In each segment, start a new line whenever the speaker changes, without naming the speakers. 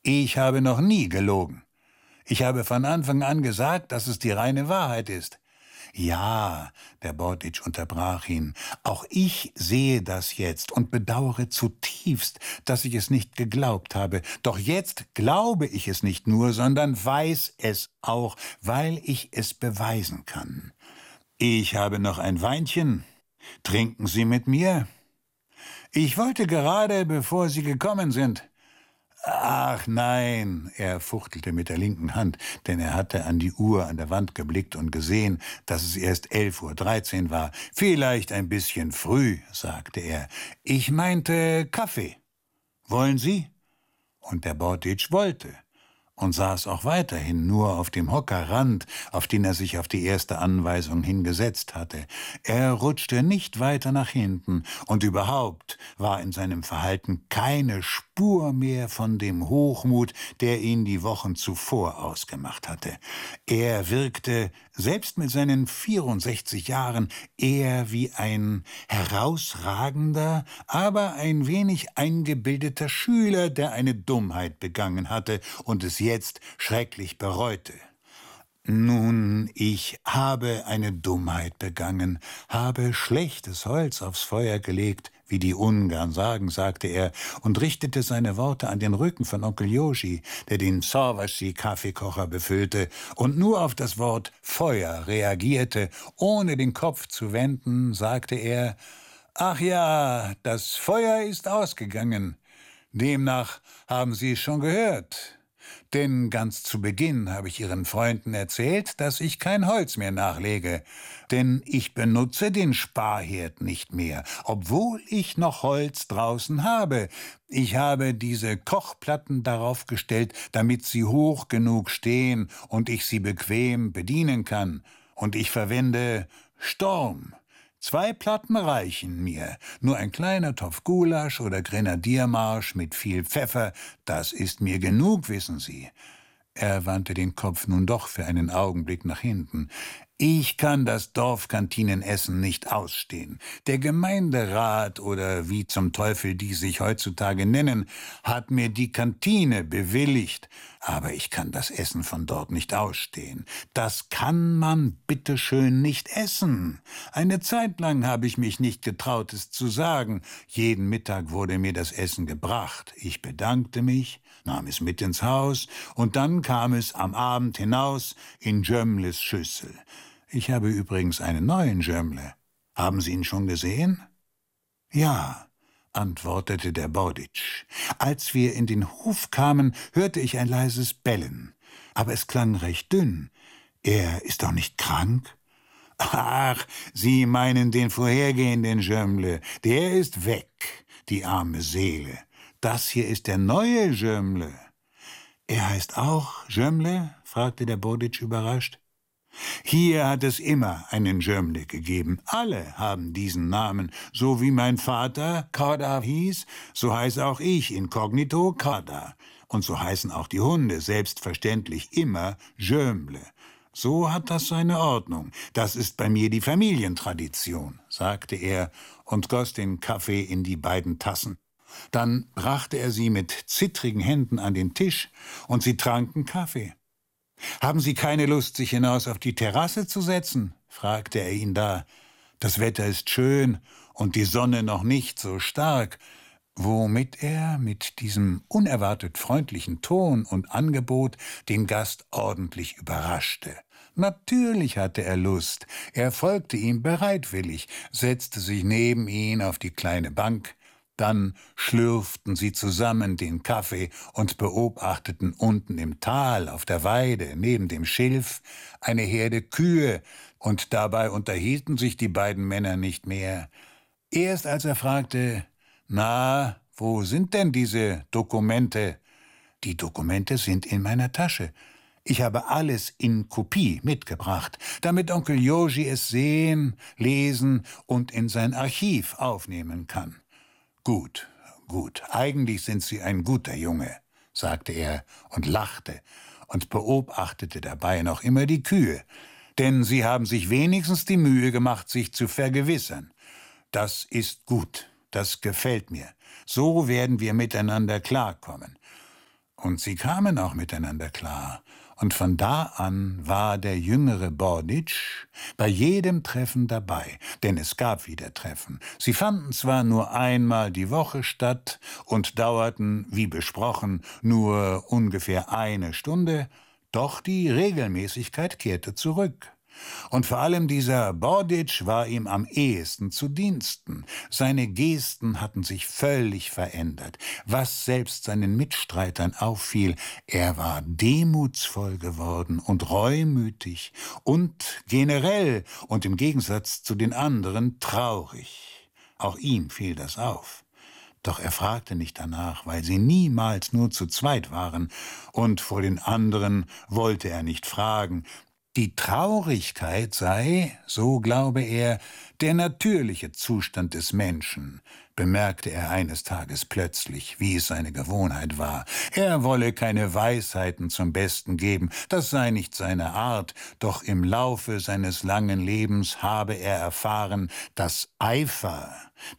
Ich habe noch nie gelogen. Ich habe von Anfang an gesagt, dass es die reine Wahrheit ist. Ja, der Borditsch unterbrach ihn, auch ich sehe das jetzt und bedauere zutiefst, dass ich es nicht geglaubt habe. Doch jetzt glaube ich es nicht nur, sondern weiß es auch, weil ich es beweisen kann. Ich habe noch ein Weinchen. Trinken Sie mit mir? Ich wollte gerade, bevor Sie gekommen sind. Ach nein, er fuchtelte mit der linken Hand, denn er hatte an die Uhr an der Wand geblickt und gesehen, dass es erst 11:13 Uhr war. Vielleicht ein bisschen früh, sagte er. Ich meinte Kaffee. Wollen Sie? Und der Borditsch wollte und saß auch weiterhin nur auf dem Hockerrand, auf den er sich auf die erste Anweisung hingesetzt hatte. Er rutschte nicht weiter nach hinten, und überhaupt war in seinem Verhalten keine Spur mehr von dem Hochmut, der ihn die Wochen zuvor ausgemacht hatte. Er wirkte, selbst mit seinen 64 Jahren, eher wie ein herausragender, aber ein wenig eingebildeter Schüler, der eine Dummheit begangen hatte und es jetzt schrecklich bereute. Nun, ich habe eine Dummheit begangen, habe schlechtes Holz aufs Feuer gelegt, wie die Ungarn sagen, sagte er, und richtete seine Worte an den Rücken von Onkel Joshi, der den Szarvasy-Kaffeekocher befüllte und nur auf das Wort Feuer reagierte. Ohne den Kopf zu wenden, sagte er, »Ach ja, das Feuer ist ausgegangen. Demnach haben Sie es schon gehört. Denn ganz zu Beginn habe ich Ihren Freunden erzählt, dass ich kein Holz mehr nachlege. Denn ich benutze den Sparherd nicht mehr, obwohl ich noch Holz draußen habe. Ich habe diese Kochplatten darauf gestellt, damit sie hoch genug stehen und ich sie bequem bedienen kann. Und ich verwende Storm. 2 Platten reichen mir. Nur ein kleiner Topf Gulasch oder Grenadiermarsch mit viel Pfeffer, das ist mir genug, wissen Sie. Er wandte den Kopf nun doch für einen Augenblick nach hinten. Ich kann das Dorfkantinenessen nicht ausstehen. Der Gemeinderat oder wie zum Teufel die sich heutzutage nennen, hat mir die Kantine bewilligt. Aber ich kann das Essen von dort nicht ausstehen. Das kann man bitteschön nicht essen. Eine Zeit lang habe ich mich nicht getraut, es zu sagen. Jeden Mittag wurde mir das Essen gebracht. Ich bedankte mich, nahm es mit ins Haus und dann kam es am Abend hinaus in Jömmles Schüssel. Ich habe übrigens einen neuen Jömmle. Haben Sie ihn schon gesehen? Ja, antwortete der Borditsch. Als wir in den Hof kamen, hörte ich ein leises Bellen. Aber es klang recht dünn. Er ist doch nicht krank? Ach, Sie meinen den vorhergehenden Jömmle. Der ist weg, die arme Seele. Das hier ist der neue Jömmle. Er heißt auch Jömmle? Fragte der Borditsch überrascht. Hier hat es immer einen Jömmle gegeben. Alle haben diesen Namen. So wie mein Vater Korda hieß, so heiße auch ich inkognito Korda. Und so heißen auch die Hunde selbstverständlich immer Jömmle. So hat das seine Ordnung. Das ist bei mir die Familientradition, sagte er und goss den Kaffee in die beiden Tassen. Dann brachte er sie mit zittrigen Händen an den Tisch und sie tranken Kaffee. »Haben Sie keine Lust, sich hinaus auf die Terrasse zu setzen?« fragte er ihn da. »Das Wetter ist schön und die Sonne noch nicht so stark.« Womit er mit diesem unerwartet freundlichen Ton und Angebot den Gast ordentlich überraschte. Natürlich hatte er Lust. Er folgte ihm bereitwillig, setzte sich neben ihn auf die kleine Bank. Dann schlürften sie zusammen den Kaffee und beobachteten unten im Tal auf der Weide neben dem Schilf eine Herde Kühe, und dabei unterhielten sich die beiden Männer nicht mehr. Erst als er fragte, »Na, wo sind denn diese Dokumente?« »Die Dokumente sind in meiner Tasche. Ich habe alles in Kopie mitgebracht, damit Onkel Joshi es sehen, lesen und in sein Archiv aufnehmen kann.« »Gut, gut, eigentlich sind Sie ein guter Junge«, sagte er und lachte und beobachtete dabei noch immer die Kühe, »denn Sie haben sich wenigstens die Mühe gemacht, sich zu vergewissern. Das ist gut, das gefällt mir. So werden wir miteinander klarkommen. Und sie kamen auch miteinander klar. Und von da an war der jüngere Borditsch bei jedem Treffen dabei, denn es gab wieder Treffen. Sie fanden zwar nur einmal die Woche statt und dauerten, wie besprochen, nur ungefähr eine Stunde, doch die Regelmäßigkeit kehrte zurück. Und vor allem dieser Borditsch war ihm am ehesten zu Diensten. Seine Gesten hatten sich völlig verändert, was selbst seinen Mitstreitern auffiel. Er war demutsvoll geworden und reumütig und generell und im Gegensatz zu den anderen traurig. Auch ihm fiel das auf. Doch er fragte nicht danach, weil sie niemals nur zu zweit waren, und vor den anderen wollte er nicht fragen. Die Traurigkeit sei, so glaube er, der natürliche Zustand des Menschen, bemerkte er eines Tages plötzlich, wie es seine Gewohnheit war. Er wolle keine Weisheiten zum Besten geben, das sei nicht seine Art, doch im Laufe seines langen Lebens habe er erfahren, dass Eifer,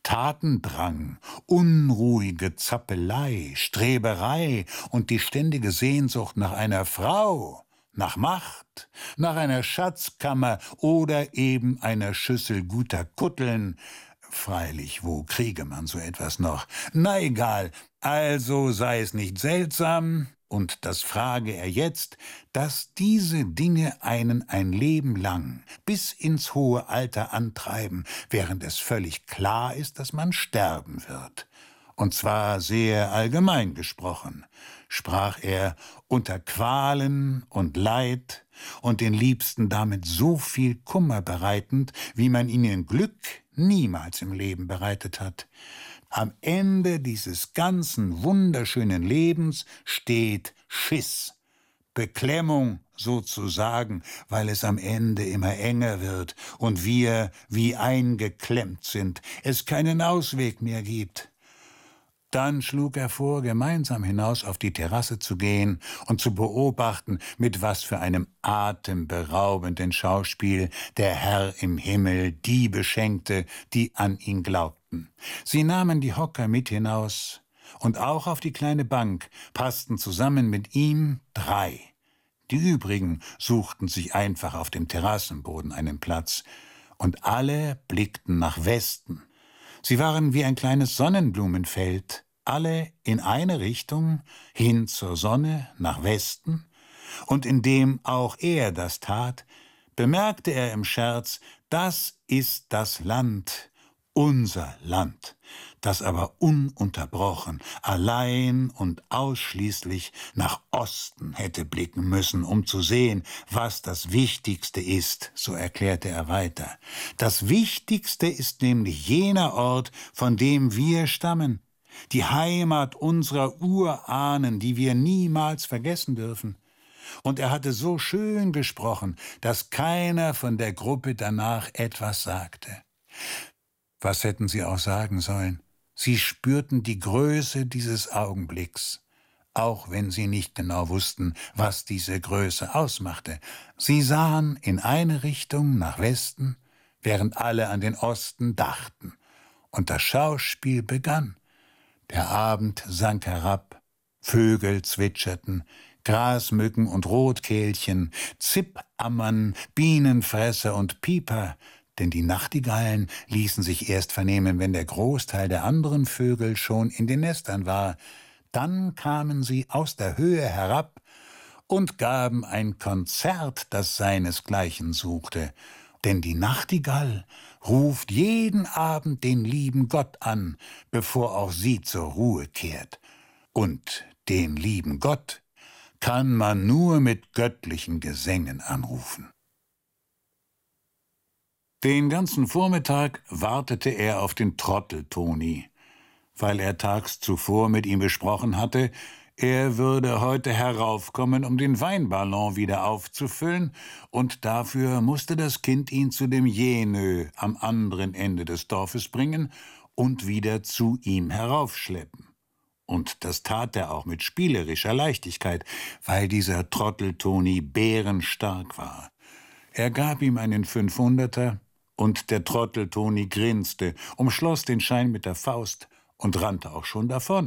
Tatendrang, unruhige Zappelei, Streberei und die ständige Sehnsucht nach einer Frau, nach Macht, nach einer Schatzkammer oder eben einer Schüssel guter Kutteln. Freilich, wo kriege man so etwas noch? Na egal, also sei es nicht seltsam, und das frage er jetzt, dass diese Dinge einen ein Leben lang bis ins hohe Alter antreiben, während es völlig klar ist, dass man sterben wird. Und zwar sehr allgemein gesprochen, sprach er, unter Qualen und Leid und den Liebsten damit so viel Kummer bereitend, wie man ihnen Glück niemals im Leben bereitet hat. Am Ende dieses ganzen wunderschönen Lebens steht Schiss, Beklemmung sozusagen, weil es am Ende immer enger wird und wir wie eingeklemmt sind, es keinen Ausweg mehr gibt. Dann schlug er vor, gemeinsam hinaus auf die Terrasse zu gehen und zu beobachten, mit was für einem atemberaubenden Schauspiel der Herr im Himmel die beschenkte, die an ihn glaubten. Sie nahmen die Hocker mit hinaus, und auch auf die kleine Bank passten zusammen mit ihm 3. Die übrigen suchten sich einfach auf dem Terrassenboden einen Platz, und alle blickten nach Westen. Sie waren wie ein kleines Sonnenblumenfeld, alle in eine Richtung, hin zur Sonne, nach Westen, und indem auch er das tat, bemerkte er im Scherz, das ist das Land, unser Land, das aber ununterbrochen, allein und ausschließlich nach Osten hätte blicken müssen, um zu sehen, was das Wichtigste ist, so erklärte er weiter. Das Wichtigste ist nämlich jener Ort, von dem wir stammen, die Heimat unserer Urahnen, die wir niemals vergessen dürfen. Und er hatte so schön gesprochen, dass keiner von der Gruppe danach etwas sagte. Was hätten sie auch sagen sollen? Sie spürten die Größe dieses Augenblicks, auch wenn sie nicht genau wussten, was diese Größe ausmachte. Sie sahen in eine Richtung nach Westen, während alle an den Osten dachten. Und das Schauspiel begann. Der Abend sank herab, Vögel zwitscherten, Grasmücken und Rotkehlchen, Zippammern, Bienenfresser und Pieper, denn die Nachtigallen ließen sich erst vernehmen, wenn der Großteil der anderen Vögel schon in den Nestern war. Dann kamen sie aus der Höhe herab und gaben ein Konzert, das seinesgleichen suchte. Denn die Nachtigall ruft jeden Abend den lieben Gott an, bevor auch sie zur Ruhe kehrt. Und den lieben Gott kann man nur mit göttlichen Gesängen anrufen. Den ganzen Vormittag wartete er auf den Trotteltoni, weil er tags zuvor mit ihm besprochen hatte, er würde heute heraufkommen, um den Weinballon wieder aufzufüllen, und dafür musste das Kind ihn zu dem Jenö am anderen Ende des Dorfes bringen und wieder zu ihm heraufschleppen. Und das tat er auch mit spielerischer Leichtigkeit, weil dieser Trotteltoni bärenstark war. Er gab ihm einen 500er, und der Trotteltoni grinste, umschloss den Schein mit der Faust und rannte auch schon davon,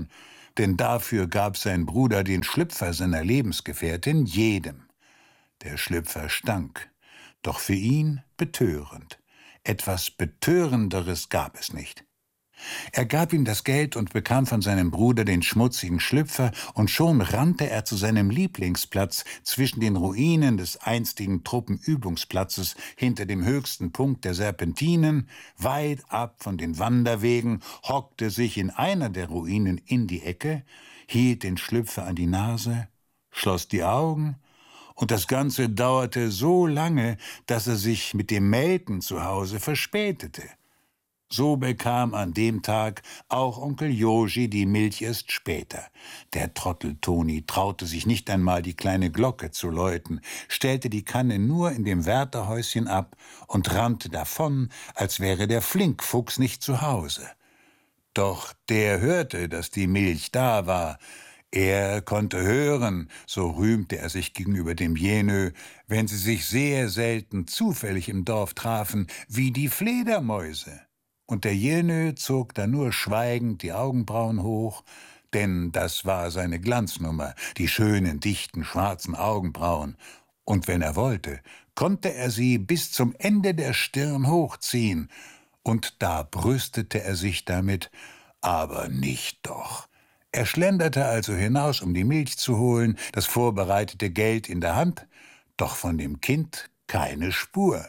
denn dafür gab sein Bruder den Schlüpfer seiner Lebensgefährtin jedem. Der Schlüpfer stank, doch für ihn betörend. Etwas Betörenderes gab es nicht. Er gab ihm das Geld und bekam von seinem Bruder den schmutzigen Schlüpfer, und schon rannte er zu seinem Lieblingsplatz zwischen den Ruinen des einstigen Truppenübungsplatzes hinter dem höchsten Punkt der Serpentinen, weit ab von den Wanderwegen, hockte sich in einer der Ruinen in die Ecke, hielt den Schlüpfer an die Nase, schloss die Augen, und das Ganze dauerte so lange, dass er sich mit dem Melken zu Hause verspätete. So bekam an dem Tag auch Onkel Joji die Milch erst später. Der Trottel Toni traute sich nicht einmal, die kleine Glocke zu läuten, stellte die Kanne nur in dem Wärterhäuschen ab und rannte davon, als wäre der Flinkfuchs nicht zu Hause. Doch der hörte, dass die Milch da war. Er konnte hören, so rühmte er sich gegenüber dem Jenö, wenn sie sich sehr selten zufällig im Dorf trafen, wie die Fledermäuse. Und der Jenö zog da nur schweigend die Augenbrauen hoch, denn das war seine Glanznummer, die schönen, dichten, schwarzen Augenbrauen. Und wenn er wollte, konnte er sie bis zum Ende der Stirn hochziehen, und da brüstete er sich damit, aber nicht doch. Er schlenderte also hinaus, um die Milch zu holen, das vorbereitete Geld in der Hand, doch von dem Kind keine Spur.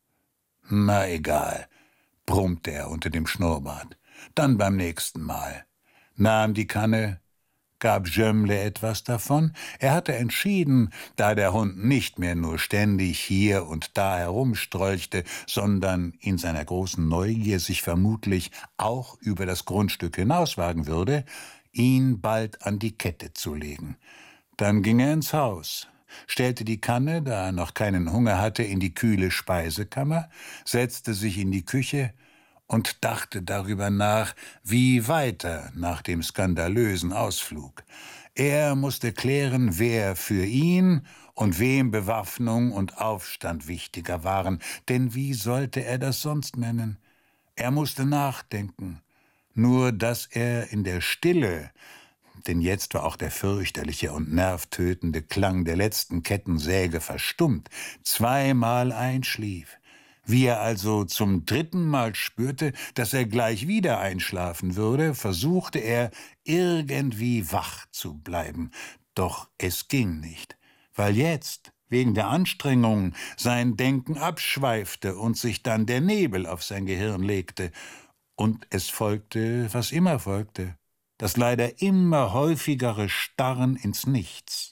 Na egal, brummte er unter dem Schnurrbart. Dann beim nächsten Mal. Nahm die Kanne, gab Jömmle etwas davon. Er hatte entschieden, da der Hund nicht mehr nur ständig hier und da herumstrolchte, sondern in seiner großen Neugier sich vermutlich auch über das Grundstück hinauswagen würde, ihn bald an die Kette zu legen. Dann ging er ins Haus, stellte die Kanne, da er noch keinen Hunger hatte, in die kühle Speisekammer, setzte sich in die Küche und dachte darüber nach, wie weiter nach dem skandalösen Ausflug. Er musste klären, wer für ihn und wem Bewaffnung und Aufstand wichtiger waren, denn wie sollte er das sonst nennen? Er musste nachdenken, nur dass er in der Stille, denn jetzt war auch der fürchterliche und nervtötende Klang der letzten Kettensäge verstummt, zweimal einschlief. Wie er also zum dritten Mal spürte, dass er gleich wieder einschlafen würde, versuchte er, irgendwie wach zu bleiben. Doch es ging nicht, weil jetzt, wegen der Anstrengung, sein Denken abschweifte und sich dann der Nebel auf sein Gehirn legte. Und es folgte, was immer folgte, das leider immer häufigere Starren ins Nichts.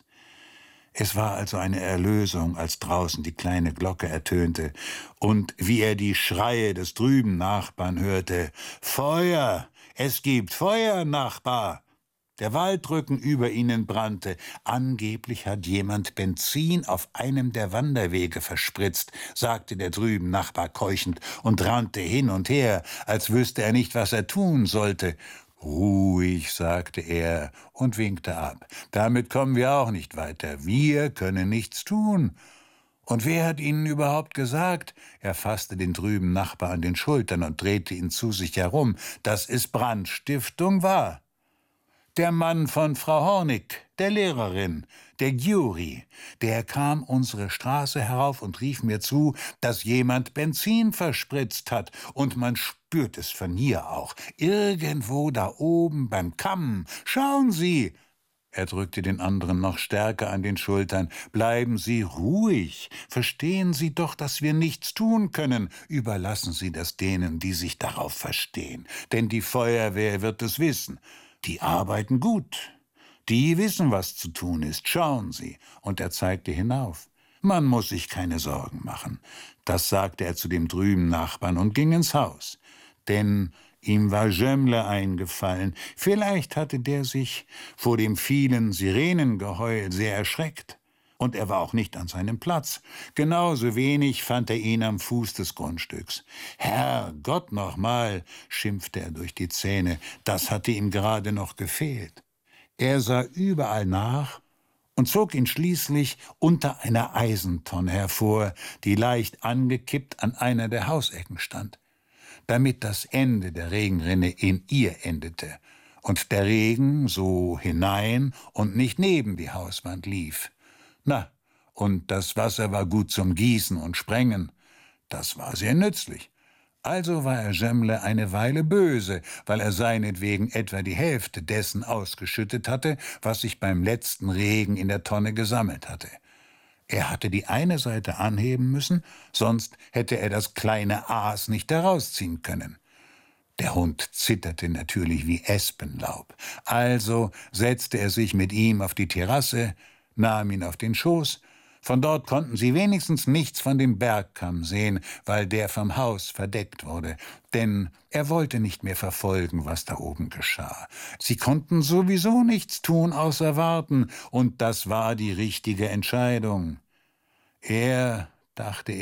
Es war also eine Erlösung, als draußen die kleine Glocke ertönte und wie er die Schreie des drüben Nachbarn hörte: »Feuer! Es gibt Feuer, Nachbar!« Der Waldrücken über ihnen brannte. Angeblich hat jemand Benzin auf einem der Wanderwege verspritzt, sagte der drüben Nachbar keuchend und rannte hin und her, als wüsste er nicht, was er tun sollte. »Ruhig«, sagte er und winkte ab. »Damit kommen wir auch nicht weiter. Wir können nichts tun.« »Und wer hat Ihnen überhaupt gesagt?« Er fasste den drüben Nachbar an den Schultern und drehte ihn zu sich herum, »dass es Brandstiftung war?« »Der Mann von Frau Hornig, der Lehrerin, der Gyuri, der kam unsere Straße herauf und rief mir zu, dass jemand Benzin verspritzt hat, und man spürt es von hier auch, irgendwo da oben beim Kamm. Schauen Sie!« Er drückte den anderen noch stärker an den Schultern. »Bleiben Sie ruhig. Verstehen Sie doch, dass wir nichts tun können. Überlassen Sie das denen, die sich darauf verstehen. Denn die Feuerwehr wird es wissen. Die arbeiten gut. Die wissen, was zu tun ist. Schauen Sie.« Und er zeigte hinauf. »Man muss sich keine Sorgen machen.« Das sagte er zu dem drüben Nachbarn und ging ins Haus. Denn ihm war Jömmle eingefallen. Vielleicht hatte der sich vor dem vielen Sirenengeheul sehr erschreckt. Und er war auch nicht an seinem Platz. Genauso wenig fand er ihn am Fuß des Grundstücks. »Herrgott nochmal«, schimpfte er durch die Zähne, das hatte ihm gerade noch gefehlt. Er sah überall nach und zog ihn schließlich unter einer Eisentonne hervor, die leicht angekippt an einer der Hausecken stand, damit das Ende der Regenrinne in ihr endete. und der Regen so hinein und nicht neben die Hauswand lief. Na, und das Wasser war gut zum Gießen und Sprengen. Das war sehr nützlich. Also war er Jemle eine Weile böse, weil er seinetwegen etwa die Hälfte dessen ausgeschüttet hatte, was sich beim letzten Regen in der Tonne gesammelt hatte. Er hatte die eine Seite anheben müssen, sonst hätte er das kleine Aas nicht herausziehen können. Der Hund zitterte natürlich wie Espenlaub. Also setzte er sich mit ihm auf die Terrasse, nahm ihn auf den Schoß. Von dort konnten sie wenigstens nichts von dem Bergkamm sehen, weil der vom Haus verdeckt wurde. Denn er wollte nicht mehr verfolgen, was da oben geschah. Sie konnten sowieso nichts tun, außer warten, und das war die richtige Entscheidung. Dachte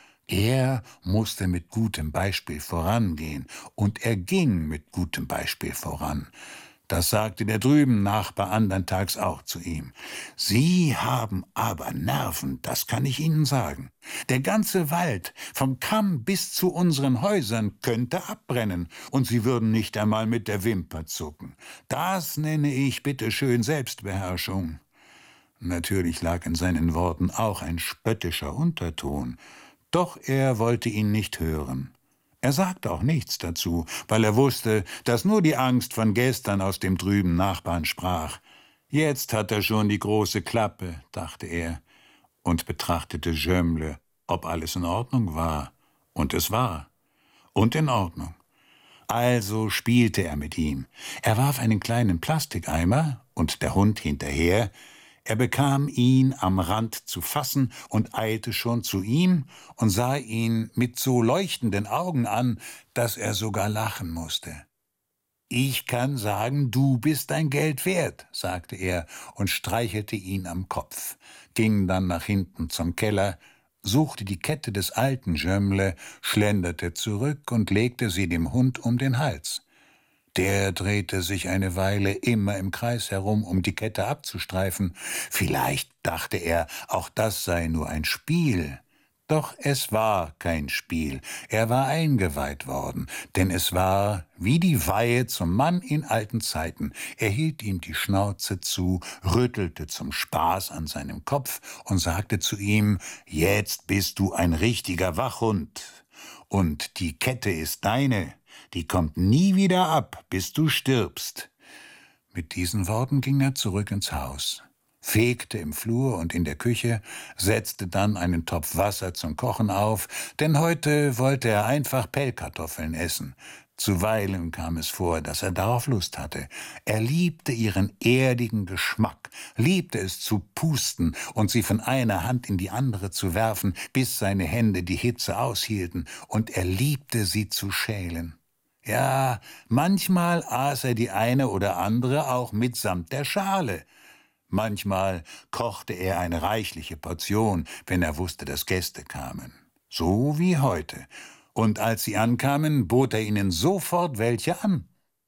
er musste mit gutem Beispiel vorangehen, und er ging mit gutem Beispiel voran. Das sagte der drüben Nachbar andern Tags auch zu ihm. »Sie haben aber Nerven, das kann ich Ihnen sagen. Der ganze Wald, vom Kamm bis zu unseren Häusern, könnte abbrennen, und Sie würden nicht einmal mit der Wimper zucken. Das nenne ich bitteschön Selbstbeherrschung.« Natürlich lag in seinen Worten auch ein spöttischer Unterton, doch er wollte ihn nicht hören. Er sagte auch nichts dazu, weil er wusste, dass nur die Angst von gestern aus dem trüben Nachbarn sprach. Jetzt hat er schon die große Klappe, dachte er, und betrachtete Jemle, ob alles in Ordnung war. Und es war. Und in Ordnung. Also spielte er mit ihm. Er warf einen kleinen Plastikeimer und der Hund hinterher. Er bekam ihn am Rand zu fassen und eilte schon zu ihm und sah ihn mit so leuchtenden Augen an, dass er sogar lachen musste. »Ich kann sagen, du bist dein Geld wert«, sagte er und streichelte ihn am Kopf, ging dann nach hinten zum Keller, suchte die Kette des alten Jemle, schlenderte zurück und legte sie dem Hund um den Hals. Der drehte sich eine Weile immer im Kreis herum, um die Kette abzustreifen. Vielleicht dachte er, auch das sei nur ein Spiel. Doch es war kein Spiel. Er war eingeweiht worden, denn es war wie die Weihe zum Mann in alten Zeiten. Er hielt ihm die Schnauze zu, rüttelte zum Spaß an seinem Kopf und sagte zu ihm, »Jetzt bist du ein richtiger Wachhund. Und die Kette ist deine. Die kommt nie wieder ab, bis du stirbst.« Mit diesen Worten ging er zurück ins Haus, fegte im Flur und in der Küche, setzte dann einen Topf Wasser zum Kochen auf, denn heute wollte er einfach Pellkartoffeln essen. Zuweilen kam es vor, dass er darauf Lust hatte. Er liebte ihren erdigen Geschmack, liebte es zu pusten und sie von einer Hand in die andere zu werfen, bis seine Hände die Hitze aushielten, und er liebte sie zu schälen. Ja, manchmal aß er die eine oder andere auch mitsamt der Schale. Manchmal kochte er eine reichliche Portion, wenn er wusste, dass Gäste kamen. So wie heute. Und als sie ankamen, bot er ihnen sofort welche an.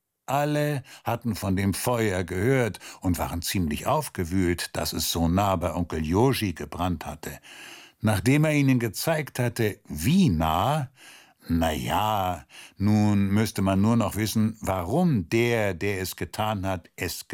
Alle hatten von dem Feuer gehört und waren ziemlich aufgewühlt, dass es so nah bei Onkel Joji gebrannt hatte. Nachdem er ihnen gezeigt hatte, wie nah, na ja, nun müsste man nur noch wissen, warum der es getan hat.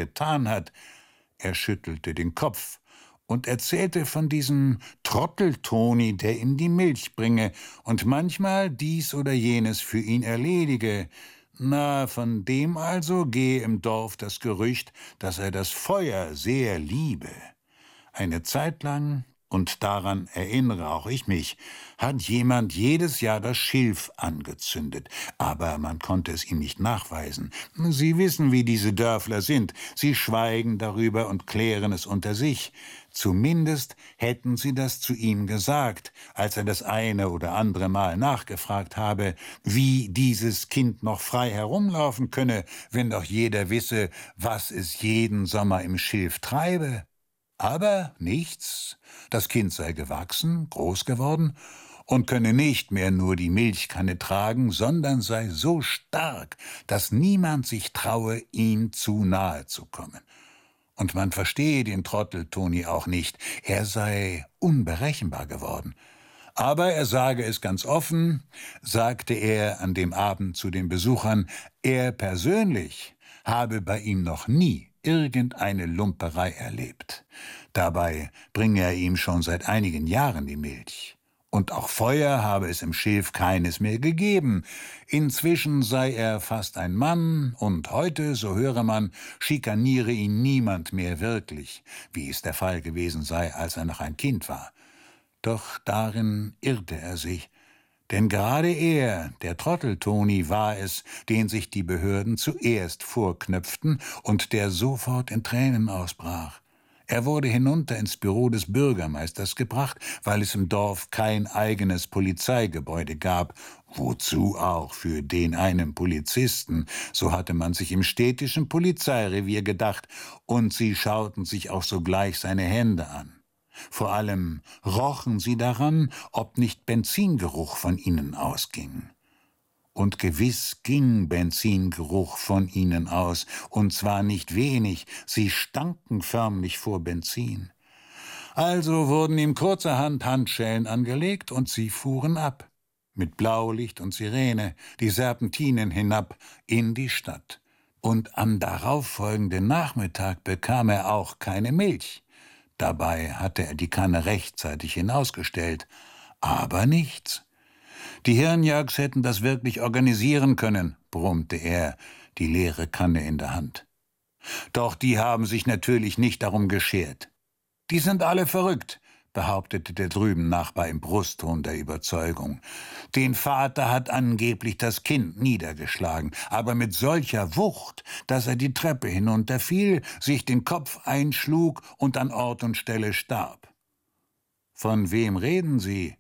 Er schüttelte den Kopf und erzählte von diesem Trotteltoni, der ihm die Milch bringe und manchmal dies oder jenes für ihn erledige. Na, von dem also gehe im Dorf das Gerücht, dass er das Feuer sehr liebe. Eine Zeit lang, und daran erinnere auch ich mich, hat jemand jedes Jahr das Schilf angezündet, aber man konnte es ihm nicht nachweisen. Sie wissen, wie diese Dörfler sind, sie schweigen darüber und klären es unter sich. Zumindest hätten sie das zu ihm gesagt, als er das eine oder andere Mal nachgefragt habe, wie dieses Kind noch frei herumlaufen könne, wenn doch jeder wisse, was es jeden Sommer im Schilf treibe. Aber nichts, das Kind sei gewachsen, groß geworden und könne nicht mehr nur die Milchkanne tragen, sondern sei so stark, dass niemand sich traue, ihm zu nahe zu kommen. Und man verstehe den Trottel Toni auch nicht, er sei unberechenbar geworden. Aber er sage es ganz offen, sagte er an dem Abend zu den Besuchern, er persönlich habe bei ihm noch nie irgendeine Lumperei erlebt. Dabei bringe er ihm schon seit einigen Jahren die Milch. Und auch Feuer habe es im Schilf keines mehr gegeben. Inzwischen sei er fast ein Mann, und heute, so höre man, schikaniere ihn niemand mehr wirklich, wie es der Fall gewesen sei, als er noch ein Kind war. Doch darin irrte er sich, denn gerade er, der Trottel-Toni, war es, den sich die Behörden zuerst vorknöpften und der sofort in Tränen ausbrach. Er wurde hinunter ins Büro des Bürgermeisters gebracht, weil es im Dorf kein eigenes Polizeigebäude gab. Wozu auch für den einen Polizisten, so hatte man sich im städtischen Polizeirevier gedacht, und sie schauten sich auch sogleich seine Hände an. Vor allem rochen sie daran, ob nicht Benzingeruch von ihnen ausging. Und gewiss ging Benzingeruch von ihnen aus, und zwar nicht wenig, sie stanken förmlich vor Benzin. Also wurden ihm kurzerhand Handschellen angelegt, und sie fuhren ab, mit Blaulicht und Sirene, die Serpentinen hinab in die Stadt. Und am darauffolgenden Nachmittag bekam er auch keine Milch. Dabei hatte er die Kanne rechtzeitig hinausgestellt, aber nichts. Die Hirnjagds hätten das wirklich organisieren können, brummte er, die leere Kanne in der Hand. Doch die haben sich natürlich nicht darum geschert. Die sind alle verrückt, behauptete der drüben Nachbar im Brustton der Überzeugung. Den Vater hat angeblich das Kind niedergeschlagen, aber mit solcher Wucht, dass er die Treppe hinunterfiel, sich den Kopf einschlug und an Ort und Stelle starb. Von wem reden Sie?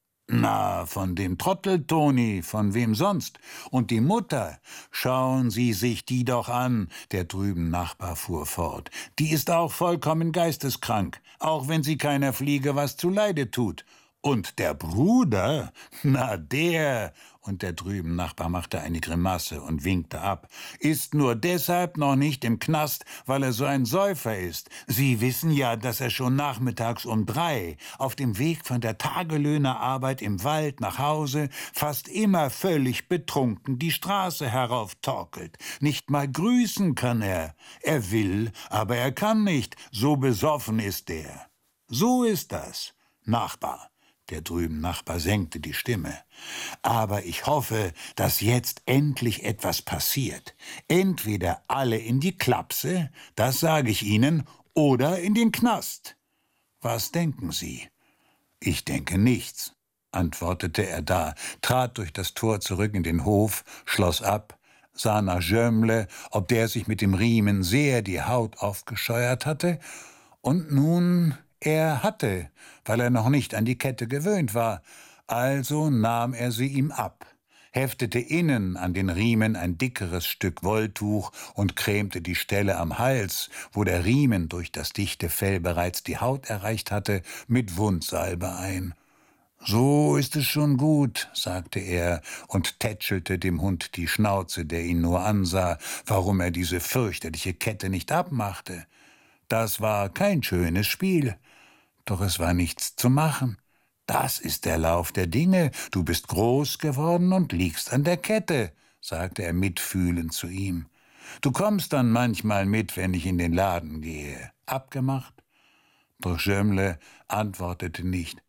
Na, von dem Trottel-Toni, von wem sonst? Und die Mutter, schauen Sie sich die doch an, der drüben Nachbar fuhr fort. Die ist auch vollkommen geisteskrank, auch wenn sie keiner Fliege was zuleide tut. Und der Bruder, na der, und der drüben Nachbar machte eine Grimasse und winkte ab, ist nur deshalb noch nicht im Knast, weil er so ein Säufer ist. Sie wissen ja, dass er schon nachmittags um 3 auf dem Weg von der Tagelöhnerarbeit im Wald nach Hause fast immer völlig betrunken die Straße herauftorkelt. Nicht mal grüßen kann er. Er will, aber er kann nicht. So besoffen ist er. So ist das, Nachbar. Der drüben Nachbar senkte die Stimme. Aber ich hoffe, dass jetzt endlich etwas passiert. Entweder alle in die Klapse, das sage ich Ihnen, oder in den Knast. Was denken Sie? Ich denke nichts, antwortete er da, trat durch das Tor zurück in den Hof, schloss ab, sah nach Jömmle, ob der sich mit dem Riemen sehr die Haut aufgescheuert hatte, und nun, er hatte, weil er noch nicht an die Kette gewöhnt war, also nahm er sie ihm ab, heftete innen an den Riemen ein dickeres Stück Wolltuch und cremte die Stelle am Hals, wo der Riemen durch das dichte Fell bereits die Haut erreicht hatte, mit Wundsalbe ein. »So ist es schon gut«, sagte er und tätschelte dem Hund die Schnauze, der ihn nur ansah, warum er diese fürchterliche Kette nicht abmachte. Das war kein schönes Spiel. Doch es war nichts zu machen. Das ist der Lauf der Dinge. Du bist groß geworden und liegst an der Kette, sagte er mitfühlend zu ihm. Du kommst dann manchmal mit, wenn ich in den Laden gehe. Abgemacht? Doch Jömmle antwortete nicht.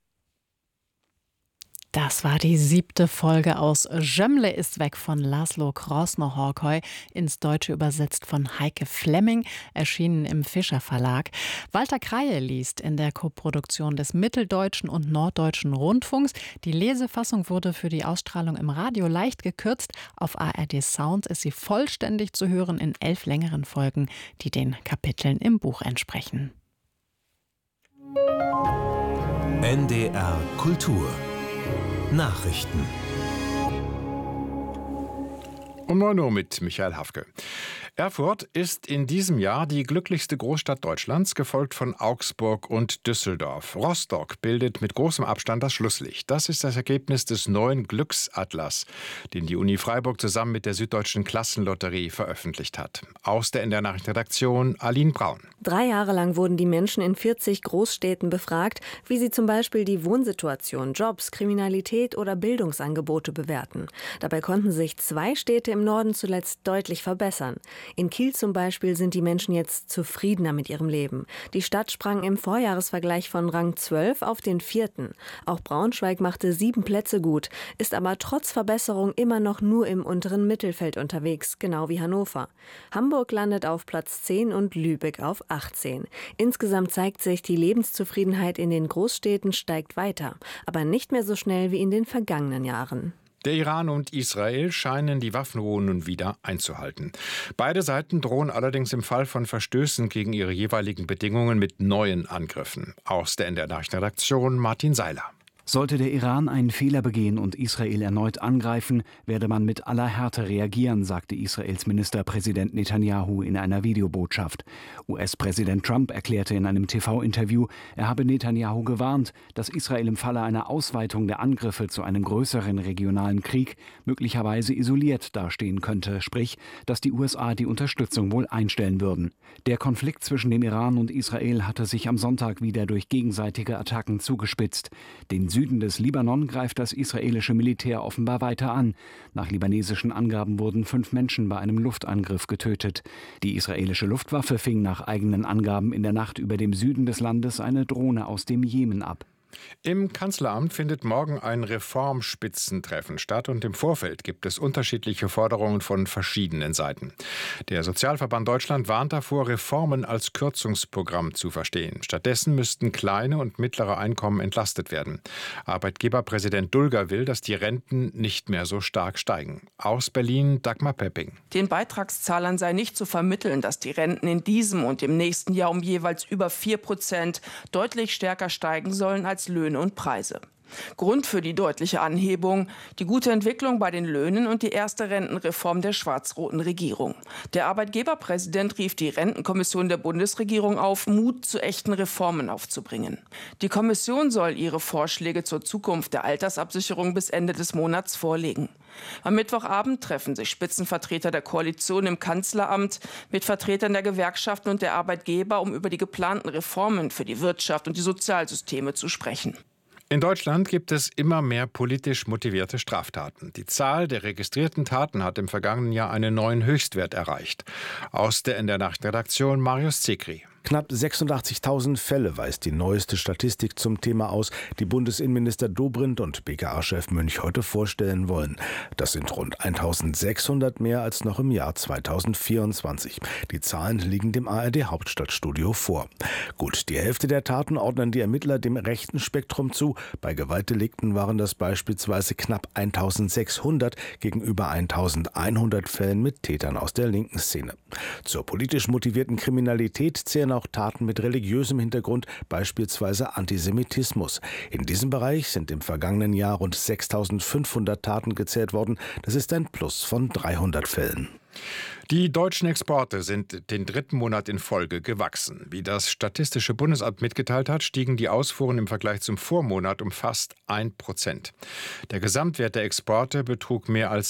Das war die 7. Folge aus Jömmle ist weg von Laszlo Krosno-Horkoy, ins Deutsche übersetzt von Heike Flemming, erschienen im Fischer Verlag. Walter Kreie liest in der Koproduktion des Mitteldeutschen und Norddeutschen Rundfunks. Die Lesefassung wurde für die Ausstrahlung im Radio leicht gekürzt. Auf ARD Sound ist sie vollständig zu hören in 11 längeren Folgen, die den Kapiteln im Buch entsprechen.
NDR Kultur Nachrichten.
Um 9 Uhr mit Michael Hafke. Erfurt ist in diesem Jahr die glücklichste Großstadt Deutschlands, gefolgt von Augsburg und Düsseldorf. Rostock bildet mit großem Abstand das Schlusslicht. Das ist das Ergebnis des neuen Glücksatlas, den die Uni Freiburg zusammen mit der Süddeutschen Klassenlotterie veröffentlicht hat. Aus der NDR Nachrichtenredaktion Aline Braun.
3 Jahre lang wurden die Menschen in 40 Großstädten befragt, wie sie zum Beispiel die Wohnsituation, Jobs, Kriminalität oder Bildungsangebote bewerten. Dabei konnten sich 2 Städte im Norden zuletzt deutlich verbessern. In Kiel zum Beispiel sind die Menschen jetzt zufriedener mit ihrem Leben. Die Stadt sprang im Vorjahresvergleich von Rang 12 auf den 4. Auch Braunschweig machte 7 Plätze gut, ist aber trotz Verbesserung immer noch nur im unteren Mittelfeld unterwegs, genau wie Hannover. Hamburg landet auf Platz 10 und Lübeck auf 18. Insgesamt zeigt sich, die Lebenszufriedenheit in den Großstädten steigt weiter, aber nicht mehr so schnell wie in den vergangenen Jahren.
Der Iran und Israel scheinen die Waffenruhe nun wieder einzuhalten. Beide Seiten drohen allerdings im Fall von Verstößen gegen ihre jeweiligen Bedingungen mit neuen Angriffen. Aus der NDR-Nachrichtenredaktion Martin Seiler.
Sollte der Iran einen Fehler begehen und Israel erneut angreifen, werde man mit aller Härte reagieren, sagte Israels Ministerpräsident Netanyahu in einer Videobotschaft. US-Präsident Trump erklärte in einem TV-Interview, er habe Netanyahu gewarnt, dass Israel im Falle einer Ausweitung der Angriffe zu einem größeren regionalen Krieg möglicherweise isoliert dastehen könnte, sprich, dass die USA die Unterstützung wohl einstellen würden. Der Konflikt zwischen dem Iran und Israel hatte sich am Sonntag wieder durch gegenseitige Attacken zugespitzt. Den Süden des Libanon greift das israelische Militär offenbar weiter an. Nach libanesischen Angaben wurden 5 Menschen bei einem Luftangriff getötet. Die israelische Luftwaffe fing nach eigenen Angaben in der Nacht über dem Süden des Landes eine Drohne aus dem Jemen ab.
Im Kanzleramt findet morgen ein Reformspitzentreffen statt und im Vorfeld gibt es unterschiedliche Forderungen von verschiedenen Seiten. Der Sozialverband Deutschland warnt davor, Reformen als Kürzungsprogramm zu verstehen. Stattdessen müssten kleine und mittlere Einkommen entlastet werden. Arbeitgeberpräsident Dulger will, dass die Renten nicht mehr so stark steigen. Aus Berlin Dagmar Pepping.
Den Beitragszahlern sei nicht zu vermitteln, dass die Renten in diesem und im nächsten Jahr um jeweils über 4% deutlich stärker steigen sollen als Löhne und Preise. Grund für die deutliche Anhebung: die gute Entwicklung bei den Löhnen und die erste Rentenreform der schwarz-roten Regierung. Der Arbeitgeberpräsident rief die Rentenkommission der Bundesregierung auf, Mut zu echten Reformen aufzubringen. Die Kommission soll ihre Vorschläge zur Zukunft der Altersabsicherung bis Ende des Monats vorlegen. Am Mittwochabend treffen sich Spitzenvertreter der Koalition im Kanzleramt mit Vertretern der Gewerkschaften und der Arbeitgeber, um über die geplanten Reformen für die Wirtschaft und die Sozialsysteme zu sprechen.
In Deutschland gibt es immer mehr politisch motivierte Straftaten. Die Zahl der registrierten Taten hat im vergangenen Jahr einen neuen Höchstwert erreicht. Aus der NDR-Nachrichtenredaktion Marius Zekri.
Knapp 86.000 Fälle weist die neueste Statistik zum Thema aus, die Bundesinnenminister Dobrindt und BKA-Chef Münch heute vorstellen wollen. Das sind rund 1.600 mehr als noch im Jahr 2024. Die Zahlen liegen dem ARD-Hauptstadtstudio vor. Gut, die Hälfte der Taten ordnen die Ermittler dem rechten Spektrum zu. Bei Gewaltdelikten waren das beispielsweise knapp 1.600 gegenüber 1.100 Fällen mit Tätern aus der linken Szene. Zur politisch motivierten Kriminalität zählen auch Taten mit religiösem Hintergrund, beispielsweise Antisemitismus. In diesem Bereich sind im vergangenen Jahr rund 6.500 Taten gezählt worden. Das ist ein Plus von 300 Fällen.
Die deutschen Exporte sind den 3. Monat in Folge gewachsen. Wie das Statistische Bundesamt mitgeteilt hat, stiegen die Ausfuhren im Vergleich zum Vormonat um fast 1%. Der Gesamtwert der Exporte betrug mehr als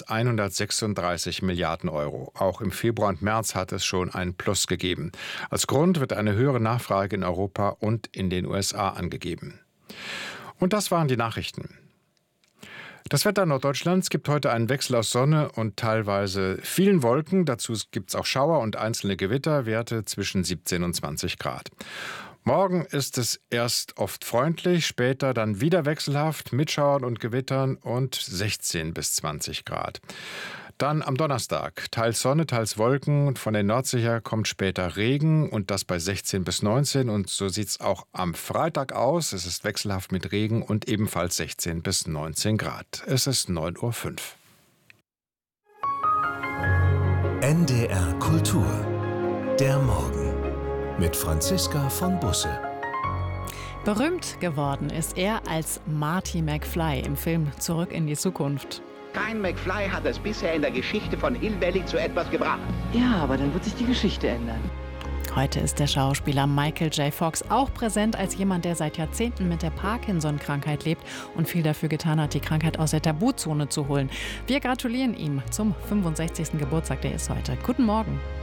136 Milliarden Euro. Auch im Februar und März hat es schon ein Plus gegeben. Als Grund wird eine höhere Nachfrage in Europa und in den USA angegeben. Und das waren die Nachrichten. Das Wetter Norddeutschlands gibt heute einen Wechsel aus Sonne und teilweise vielen Wolken. Dazu gibt es auch Schauer und einzelne Gewitter, Werte zwischen 17 und 20 Grad. Morgen ist es erst oft freundlich, später dann wieder wechselhaft mit Schauern und Gewittern und 16 bis 20 Grad. Dann am Donnerstag teils Sonne, teils Wolken. Von der Nordsee her kommt später Regen und das bei 16 bis 19. Und so sieht es auch am Freitag aus. Es ist wechselhaft mit Regen und ebenfalls 16 bis 19 Grad. Es ist 9:05 Uhr.
NDR Kultur. Der Morgen. Mit Franziska von Busse.
Berühmt geworden ist er als Marty McFly im Film Zurück in die Zukunft.
Kein McFly hat es bisher in der Geschichte von Hill Valley zu etwas gebracht.
Ja, aber dann wird sich die Geschichte ändern.
Heute ist der Schauspieler Michael J. Fox auch präsent als jemand, der seit Jahrzehnten mit der Parkinson-Krankheit lebt und viel dafür getan hat, die Krankheit aus der Tabuzone zu holen. Wir gratulieren ihm zum 65. Geburtstag, der ist heute. Guten Morgen.